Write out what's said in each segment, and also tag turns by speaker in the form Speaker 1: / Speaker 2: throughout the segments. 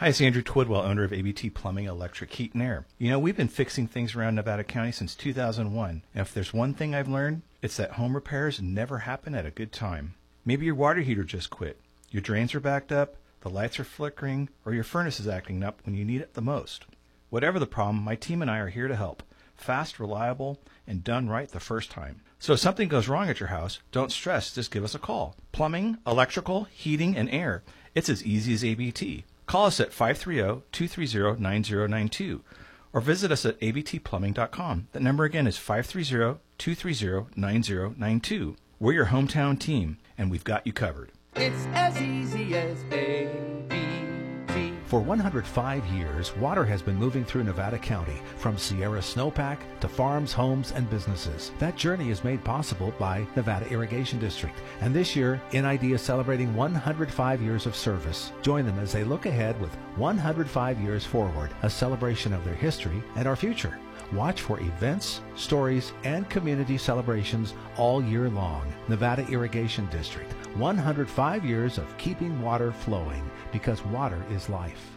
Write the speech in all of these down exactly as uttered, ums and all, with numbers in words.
Speaker 1: Hi, it's Andrew Twidwell, owner of A B T Plumbing, Electric, Heat, and Air. You know, we've been fixing things around Nevada County since two thousand one, and if there's one thing I've learned, it's that home repairs never happen at a good time. Maybe your water heater just quit, your drains are backed up, the lights are flickering, or your furnace is acting up when you need it the most. Whatever the problem, my team and I are here to help. Fast, reliable, and done right the first time. So if something goes wrong at your house, don't stress, just give us a call. Plumbing, electrical, heating, and air. It's as easy as A B T. Call us at five three zero, two three zero, nine zero nine two or visit us at a b t plumbing dot com. That number again is five three zero, two three zero, nine zero nine two. We're your hometown team, and we've got you covered.
Speaker 2: It's as easy as A B T.
Speaker 3: For one hundred five years, water has been moving through Nevada County, from Sierra Snowpack to farms, homes, and businesses. That journey is made possible by Nevada Irrigation District. And this year, N I D is celebrating one hundred five years of service. Join them as they look ahead with one hundred five years forward, a celebration of their history and our future. Watch for events, stories, and community celebrations all year long. Nevada Irrigation District, one hundred five years of keeping water flowing, because water is life.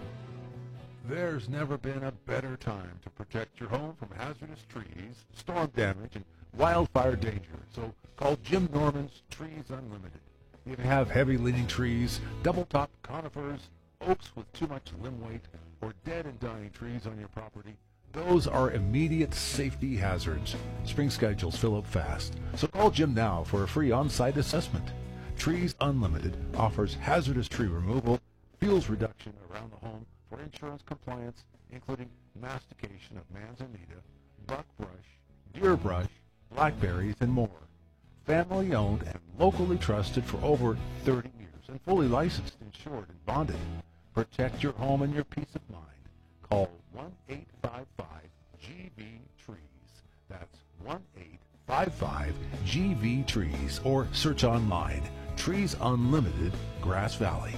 Speaker 4: There's never been a better time to protect your home from hazardous trees, storm damage, and wildfire danger. So call Jim Norman's Trees Unlimited. You have heavy-leaning trees, double-topped conifers, oaks with too much limb weight, or dead and dying trees on your property. Those are immediate safety hazards. Spring schedules fill up fast, so call Jim now for a free on-site assessment. Trees Unlimited offers hazardous tree removal, fuels reduction around the home for insurance compliance, including mastication of manzanita, buckbrush, deerbrush, blackberries, and more. Family owned and locally trusted for over thirty years and fully licensed, insured, and bonded. Protect your home and your peace of mind. Call one eight five five G V Trees. That's one eight five five G V Trees, or search online Trees Unlimited, Grass Valley.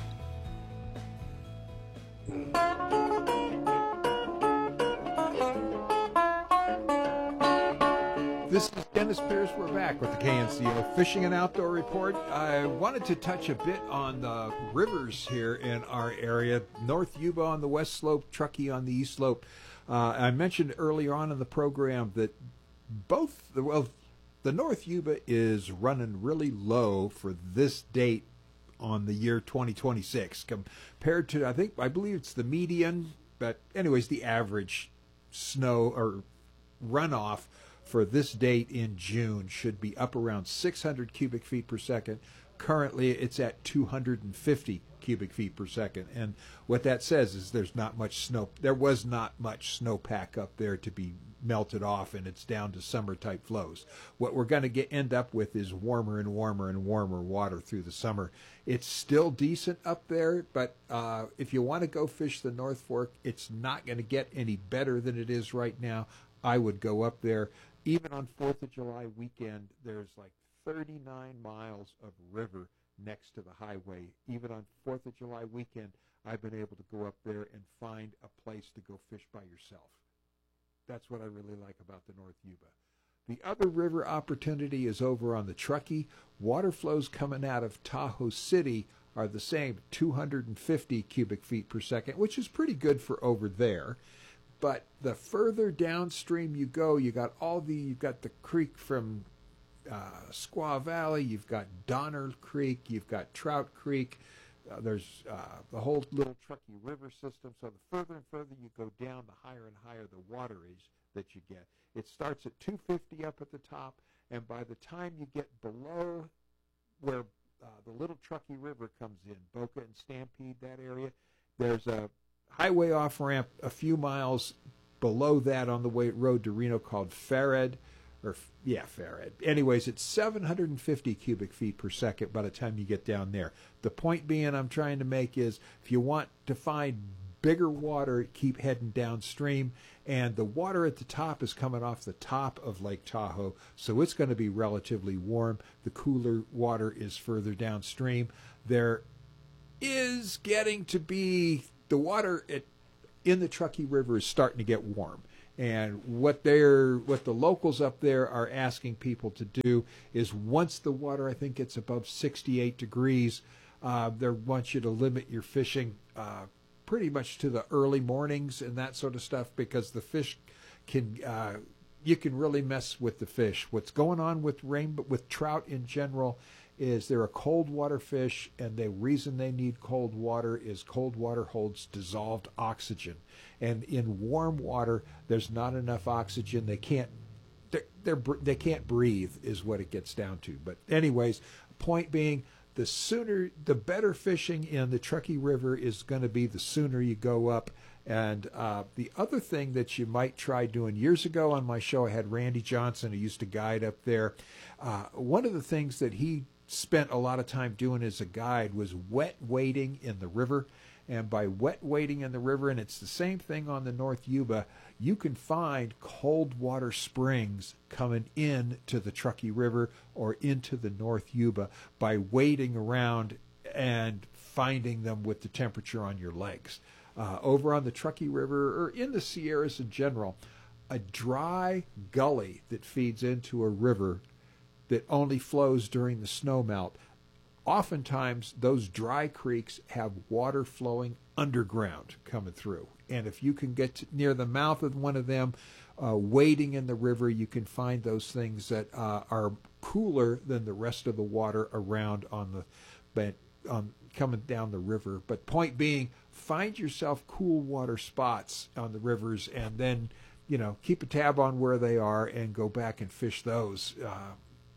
Speaker 5: This is Dennis Pierce. We're back with the K N C O Fishing and Outdoor Report. I wanted to touch a bit on the rivers here in our area. North Yuba on the west slope, Truckee on the east slope. Uh, I mentioned earlier on in the program that both, the, well, the North Yuba is running really low for this date on the year twenty twenty-six compared to, I think, I believe it's the median, but anyways, the average snow or runoff for this date in June should be up around six hundred cubic feet per second. Currently, it's at two hundred fifty cubic feet per second. And what that says is there's not much snow. There was not much snowpack up there to be melted off, and it's down to summer-type flows. What we're going to get end up with is warmer and warmer and warmer water through the summer. It's still decent up there, but uh, if you want to go fish the North Fork, it's not going to get any better than it is right now. I would go up there. Even on fourth of July weekend, there's like thirty-nine miles of river next to the highway. Even on fourth of July weekend, I've been able to go up there and find a place to go fish by yourself. That's what I really like about the North Yuba. The other river opportunity is over on the Truckee. Water flows coming out of Tahoe City are the same, two hundred fifty cubic feet per second, which is pretty good for over there. But the further downstream you go, you got all the, you've got the creek from uh, Squaw Valley, you've got Donner Creek, you've got Trout Creek, uh, there's uh, the whole little Truckee River system. So the further and further you go down, the higher and higher the water is that you get. It starts at two fifty up at the top, and by the time you get below where uh, the little Truckee River comes in, Boca and Stampede, that area, there's a highway off-ramp a few miles below that on the way road to Reno called Fared, or yeah, Fared. Anyways, it's seven hundred fifty cubic feet per second by the time you get down there. The point being I'm trying to make is if you want to find bigger water, keep heading downstream, and the water at the top is coming off the top of Lake Tahoe, so it's going to be relatively warm. The cooler water is further downstream. There is getting to be the water at, in the Truckee River is starting to get warm. And what they're, what the locals up there are asking people to do is once the water, I think it's above sixty-eight degrees, uh, they want you to limit your fishing uh, pretty much to the early mornings and that sort of stuff, because the fish can uh, you can really mess with the fish. What's going on with rainbow with trout in general is they're a cold water fish, and the reason they need cold water is cold water holds dissolved oxygen, and in warm water there's not enough oxygen. They can't they're, they're they can't breathe is what it gets down to. But anyways, point being, the sooner the better fishing in the Truckee River is going to be the sooner you go up. And uh, the other thing that you might try doing, years ago on my show I had Randy Johnson, who used to guide up there. Uh, one of the things that he spent a lot of time doing as a guide was wet wading in the river. And by wet wading in the river, and it's the same thing on the North Yuba, you can find cold water springs coming in to the Truckee River or into the North Yuba by wading around and finding them with the temperature on your legs. Uh, over on the Truckee River, or in the Sierras in general, a dry gully that feeds into a river that only flows during the snowmelt, oftentimes those dry creeks have water flowing underground coming through. And if you can get to near the mouth of one of them, uh, wading in the river, you can find those things that uh, are cooler than the rest of the water around on the but on coming down the river. But point being, find yourself cool water spots on the rivers, and then, you know, keep a tab on where they are and go back and fish those uh,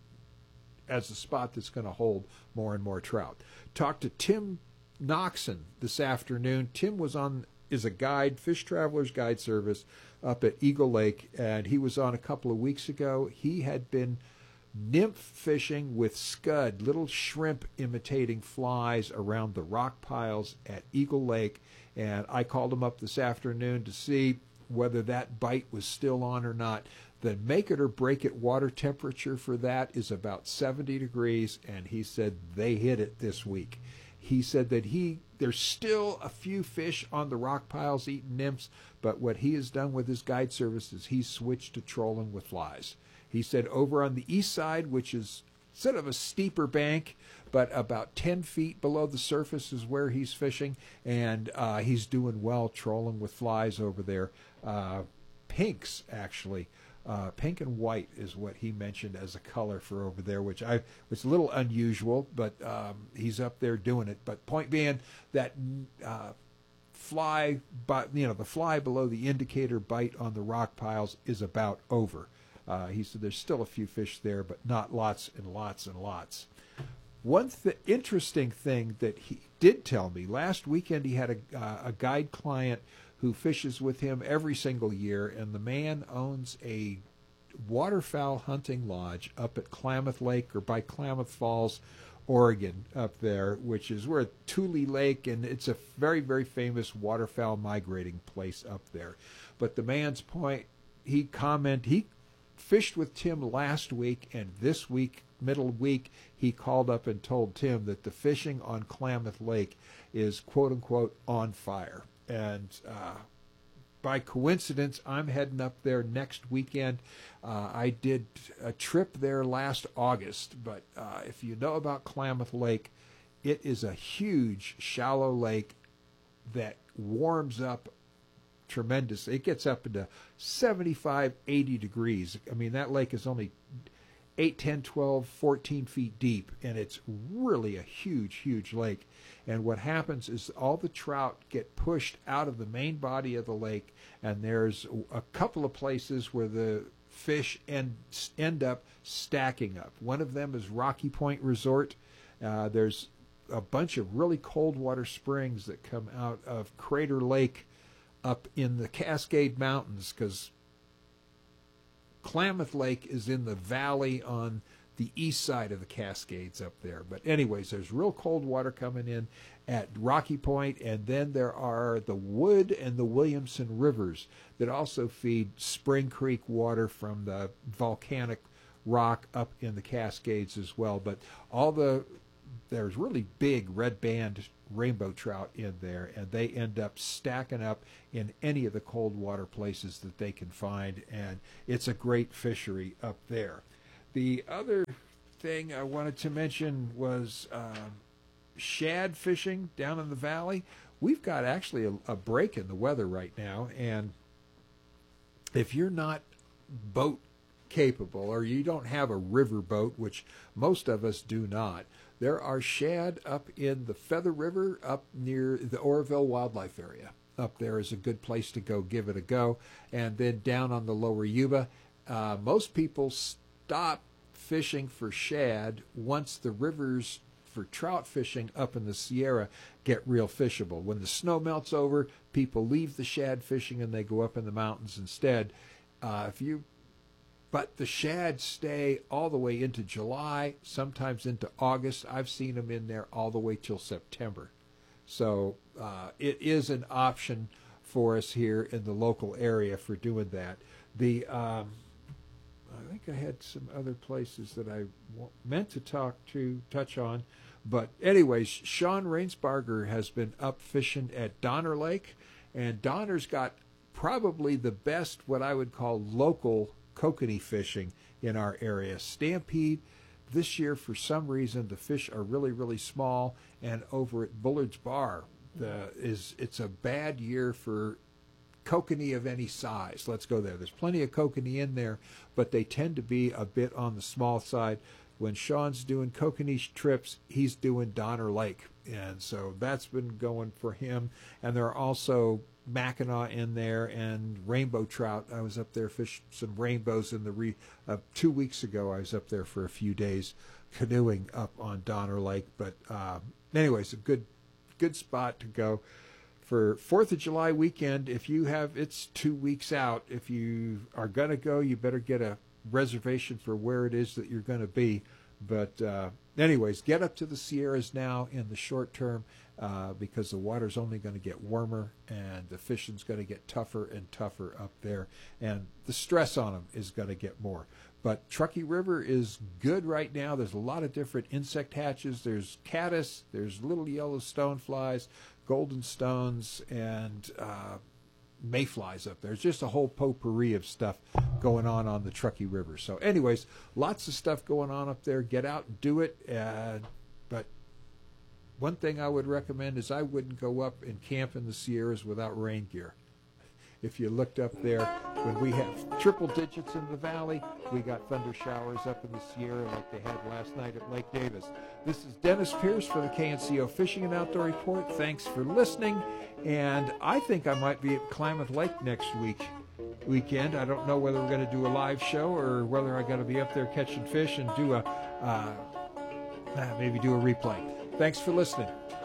Speaker 5: as the spot that's going to hold more and more trout. Talked to Tim Noxon this afternoon. Tim was on is a guide, Fish Travelers Guide Service up at Eagle Lake, and he was on a couple of weeks ago. He had been nymph fishing with scud, little shrimp imitating flies around the rock piles at Eagle Lake, and I called him up this afternoon to see whether that bite was still on or not. The make it or break it water temperature for that is about seventy degrees, and he said they hit it this week. He said that he there's still a few fish on the rock piles eating nymphs, but what he has done with his guide service is he's switched to trolling with flies. He said over on the east side, which is sort of a steeper bank, but about ten feet below the surface is where he's fishing, and uh, he's doing well trolling with flies over there. Uh, pinks, actually. Uh, pink and white is what he mentioned as a color for over there, which I was a little unusual, but um, he's up there doing it. But point being that uh, fly, but you know, the fly below the indicator bite on the rock piles is about over. Uh, he said there's still a few fish there, but not lots and lots and lots. One th- interesting thing that he did tell me, last weekend he had a, uh, a guide client who fishes with him every single year, and the man owns a waterfowl hunting lodge up at Klamath Lake, or by Klamath Falls, Oregon, up there, which is where Tule Lake, and it's a very, very famous waterfowl migrating place up there. But the man's point, he comment, he fished with Tim last week, and this week, middle week, he called up and told Tim that the fishing on Klamath Lake is quote-unquote on fire. And uh, by coincidence, I'm heading up there next weekend. Uh, I did a trip there last August, but uh, if you know about Klamath Lake, it is a huge, shallow lake that warms up tremendously. It gets up into seventy-five, eighty degrees. I mean, that lake is only eight, ten, twelve, fourteen feet deep, and it's really a huge, huge lake. And what happens is all the trout get pushed out of the main body of the lake, and there's a couple of places where the fish end, end up stacking up. One of them is Rocky Point Resort. Uh, there's a bunch of really cold water springs that come out of Crater Lake up in the Cascade Mountains, because Klamath Lake is in the valley on the east side of the Cascades up there. But anyways, there's real cold water coming in at Rocky Point, and then there are the Wood and the Williamson rivers that also feed Spring Creek water from the volcanic rock up in the Cascades as well. But all the there's really big red band rainbow trout in there, and they end up stacking up in any of the cold water places that they can find, and it's a great fishery up there. The other thing I wanted to mention was uh, shad fishing down in the valley, we've got actually a, a break in the weather right now, and if you're not boat capable or you don't have a river boat, which most of us do not, there are shad up in the Feather River up near the Oroville Wildlife Area. Up there is a good place to go give it a go. And then down on the lower Yuba, uh, most people stop fishing for shad once the rivers for trout fishing up in the Sierra get real fishable. When the snow melts over, people leave the shad fishing and they go up in the mountains instead. Uh, if you, but the shad stay all the way into July, sometimes into August. I've seen them in there all the way till September. So uh, it is an option for us here in the local area for doing that. The um, I think I had some other places that I w- meant to talk to, touch on. But anyways, Sean Rainsbarger has been up fishing at Donner Lake, and Donner's got probably the best, what I would call local kokanee fishing in our area. Stampede, this year for some reason the fish are really, really small, and over at Bullard's Bar, the, is it's a bad year for kokanee of any size. Let's go there. There's plenty of kokanee in there, but they tend to be a bit on the small side. When Sean's doing kokanee trips, he's doing Donner Lake, and so that's been going for him. And there are also Mackinac in there and rainbow trout. I was up there fishing some rainbows in the re uh, two weeks ago. I was up there for a few days canoeing up on Donner Lake. But uh, anyways, a good good spot to go for Fourth of July weekend. If you have, it's two weeks out. If you are gonna go, you better get a reservation for where it is that you're going to be. But uh, anyways, get up to the Sierras now in the short term uh, because the water's only going to get warmer and the fishing's going to get tougher and tougher up there, and the stress on them is going to get more. But Truckee River is good right now. There's a lot of different insect hatches. There's caddis, there's little yellow stoneflies, golden stones, and uh, mayflies up there. There's just a whole potpourri of stuff going on on the Truckee River. So anyways, lots of stuff going on up there. Get out and do it. Uh, but one thing I would recommend is I wouldn't go up and camp in the Sierras without rain gear. If you looked up there, when we have triple digits in the valley, we got thunder showers up in the Sierra like they had last night at Lake Davis. This is Dennis Pierce for the K N C O Fishing and Outdoor Report. Thanks for listening. And I think I might be at Klamath Lake next week, weekend. I don't know whether we're going to do a live show or whether I'm going to be up there catching fish and do a, uh, maybe do a replay. Thanks for listening.